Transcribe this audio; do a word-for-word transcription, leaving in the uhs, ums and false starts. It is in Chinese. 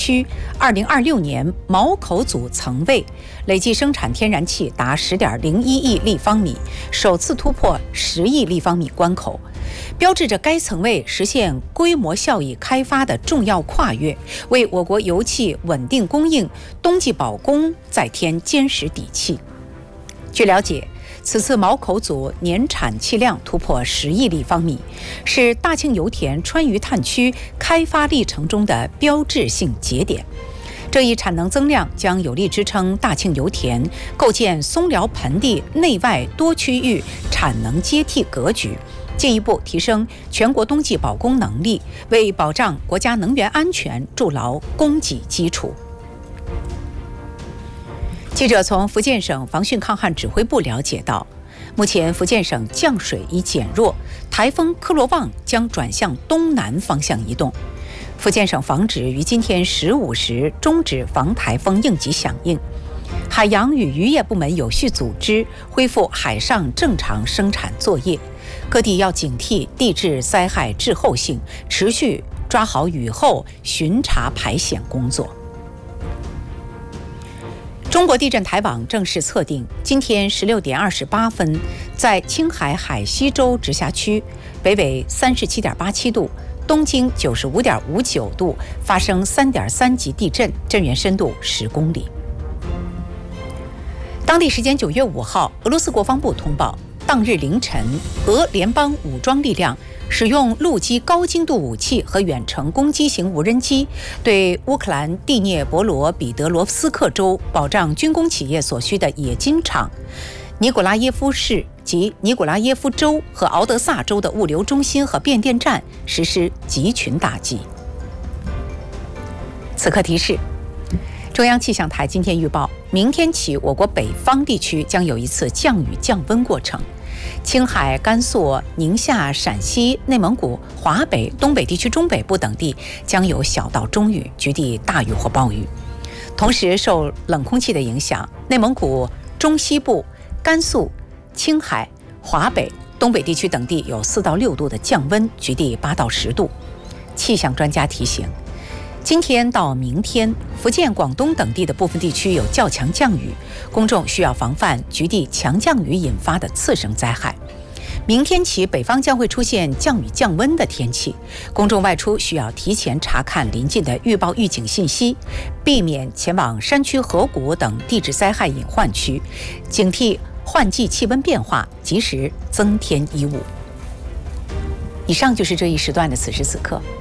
区，二零二六年毛口组层位累计生产天然气达十点零一亿立方米，首次突破十亿立方米关口，标志着该层位实现规模效益开发的重要跨越，为我国油气稳定供应、冬季保供再添坚实底气。据了解，此次毛口组年产气量突破十亿立方米，是大庆油田川渝探区开发历程中的标志性节点。这一产能增量将有力支撑大庆油田构建松辽盆地内外多区域产能接替格局，进一步提升全国冬季保供能力，为保障国家能源安全筑牢供给基础。记者从福建省防汛抗旱指挥部了解到，目前福建省降水已减弱，台风科罗旺将转向东南方向移动。福建省防指于今天十五时终止防台风应急响应，海洋与渔业部门有序组织恢复海上正常生产作业，各地要警惕地质灾害滞后性，持续抓好雨后巡查排险工作。中国地震台网正式测定，今天十六点二十八分，在青海海西州直辖区，北纬三十七点八七度，东经九十五点五九度，发生三点三级地震，震源深度十公里。当地时间九月五号，俄罗斯国防部通报，当日凌晨，俄联邦武装力量使用陆基高精度武器和远程攻击型无人机，对乌克兰第聂伯罗彼得罗夫斯克州保障军工企业所需的冶金厂、尼古拉耶夫市及尼古拉耶夫州和敖德萨州的物流中心和变电站实施集群打击。此刻提示：中央气象台今天预报，明天起我国北方地区将有一次降雨降温过程。青海、甘肃、宁夏、陕西、内蒙古、华北、东北地区中北部等地将有小到中雨，局地大雨或暴雨。同时，受冷空气的影响，内蒙古中西部、甘肃、青海、华北、东北地区等地有四到六度的降温，局地八到十度。气象专家提醒，今天到明天，福建、广东等地的部分地区有较强降雨，公众需要防范局地强降雨引发的次生灾害。明天起，北方将会出现降雨降温的天气，公众外出需要提前查看临近的预报预警信息，避免前往山区、河谷等地质灾害隐患区，警惕换季气温变化，及时增添衣物。以上就是这一时段的此时此刻。